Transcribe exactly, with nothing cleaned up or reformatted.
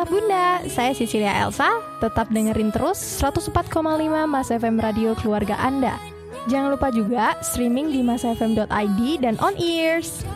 Sobat Bunda, saya Cecilia Elsa. Tetap dengerin terus seratus empat koma lima Mas F M Radio Keluarga Anda. Jangan lupa juga streaming di masfm dot i d dan on ears.